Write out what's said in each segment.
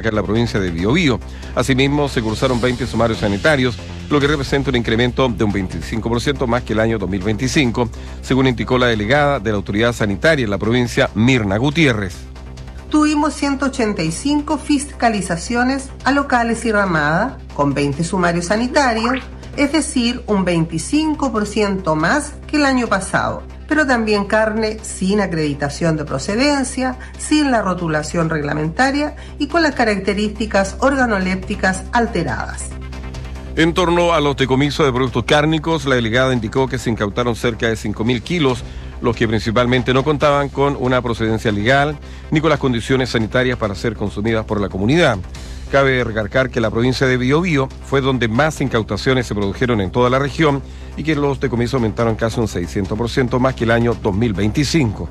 acá en la provincia de Biobío. Asimismo, se cursaron 20 sumarios sanitarios, lo que representa un incremento de un 25% más que el año 2025, según indicó la delegada de la Autoridad Sanitaria en la provincia, Mirna Gutiérrez. Tuvimos 185 fiscalizaciones a locales y ramada, con 20 sumarios sanitarios, es decir, un 25% más que el año pasado, pero también carne sin acreditación de procedencia, sin la rotulación reglamentaria y con las características organolépticas alteradas. En torno a los decomisos de productos cárnicos, la delegada indicó que se incautaron cerca de 5.000 kilos, los que principalmente no contaban con una procedencia legal ni con las condiciones sanitarias para ser consumidas por la comunidad. Cabe recalcar que la provincia de Biobío fue donde más incautaciones se produjeron en toda la región y que los decomisos aumentaron casi un 600% más que el año 2025.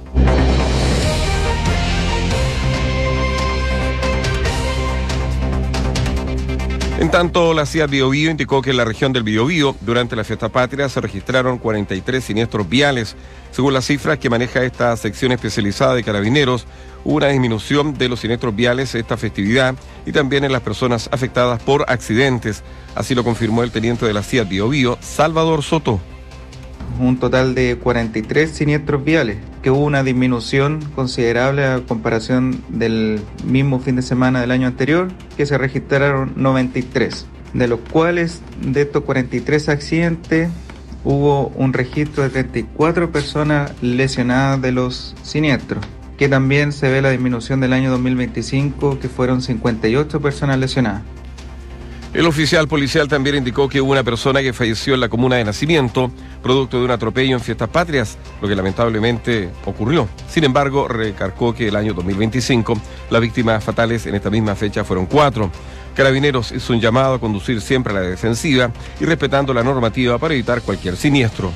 En tanto, la CIAT Biobío indicó que en la región del Biobío, durante la fiesta patria, se registraron 43 siniestros viales. Según las cifras que maneja esta sección especializada de Carabineros, hubo una disminución de los siniestros viales esta festividad y también en las personas afectadas por accidentes. Así lo confirmó el teniente de la CIAT Biobío, Salvador Soto. Un total de 43 siniestros viales, que hubo una disminución considerable a comparación del mismo fin de semana del año anterior, que se registraron 93, de los cuales de estos 43 accidentes hubo un registro de 34 personas lesionadas de los siniestros, que también se ve la disminución del año 2025, que fueron 58 personas lesionadas. El oficial policial también indicó que hubo una persona que falleció en la comuna de Nacimiento, producto de un atropello en fiestas patrias, lo que lamentablemente ocurrió. Sin embargo, recalcó que el año 2025 las víctimas fatales en esta misma fecha fueron 4. Carabineros hizo un llamado a conducir siempre a la defensiva y respetando la normativa para evitar cualquier siniestro.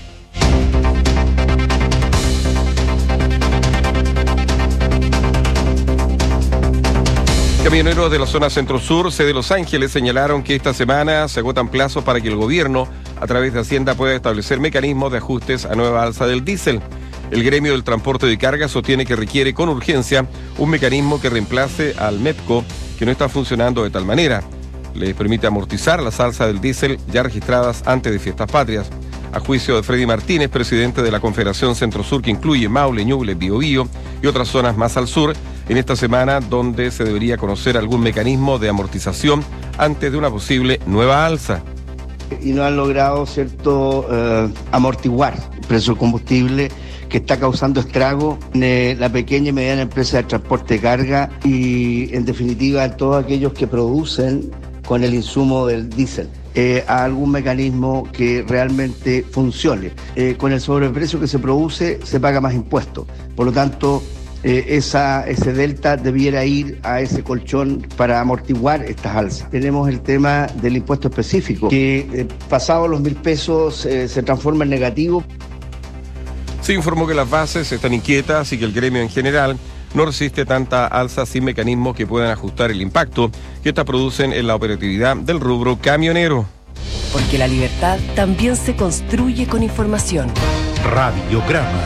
Camioneros de la zona centro-sur, sede Los Ángeles, señalaron que esta semana se agotan plazos para que el gobierno, a través de Hacienda, pueda establecer mecanismos de ajustes a nueva alza del diésel. El gremio del transporte de carga sostiene que requiere con urgencia un mecanismo que reemplace al MEPCO, que no está funcionando de tal manera. Les permite amortizar las alzas del diésel ya registradas antes de fiestas patrias. A juicio de Freddy Martínez, presidente de la Confederación Centro-Sur, que incluye Maule, Ñuble, Biobío y otras zonas más al sur, en esta semana donde se debería conocer algún mecanismo de amortización antes de una posible nueva alza. Y no han logrado, amortiguar el precio del combustible, que está causando estrago en la pequeña y mediana empresa de transporte de carga y, en definitiva, en todos aquellos que producen con el insumo del diésel. A algún mecanismo que realmente funcione. Con el sobreprecio que se produce se paga más impuestos. Por lo tanto, ese delta debiera ir a ese colchón para amortiguar estas alzas. Tenemos el tema del impuesto específico, que pasados los 1.000 pesos se transforma en negativo. Se informó que las bases están inquietas y que el gremio en general no resiste tanta alza sin mecanismos que puedan ajustar el impacto que estas producen en la operatividad del rubro camionero. Porque la libertad también se construye con información. Radiograma.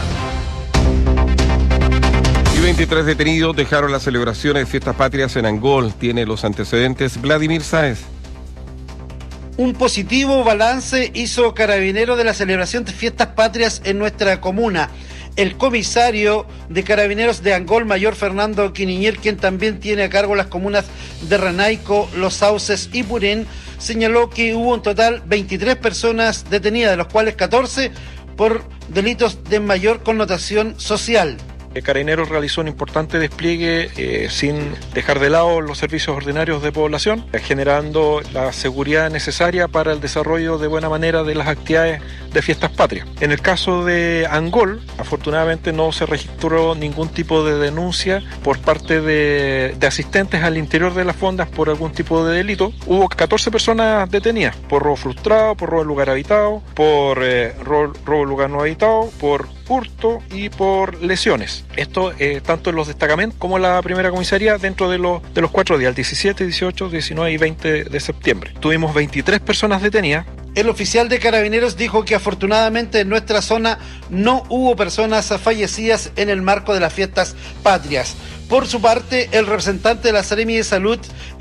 Y 23 detenidos dejaron las celebraciones de fiestas patrias en Angol. Tiene los antecedentes Vladimir Sáez. Un positivo balance hizo Carabineros de la celebración de fiestas patrias en nuestra comuna. El comisario de Carabineros de Angol, mayor Fernando Quiniñer, quien también tiene a cargo las comunas de Renaico, Los Sauces y Purén, señaló que hubo en total 23 personas detenidas, de los cuales 14 por delitos de mayor connotación social. Carabineros realizó un importante despliegue sin dejar de lado los servicios ordinarios de población, generando la seguridad necesaria para el desarrollo de buena manera de las actividades de fiestas patrias. En el caso de Angol, afortunadamente no se registró ningún tipo de denuncia por parte de asistentes al interior de las fondas por algún tipo de delito. Hubo 14 personas detenidas por robo frustrado, por robo de lugar habitado, por robo de lugar no habitado, por hurto y por lesiones. Esto tanto en los destacamentos como en la primera comisaría dentro de los 4 días, el 17, 18, 19 y 20 de septiembre. Tuvimos 23 personas detenidas. El oficial de Carabineros dijo que afortunadamente en nuestra zona no hubo personas fallecidas en el marco de las fiestas patrias. Por su parte, el representante de la Seremi de Salud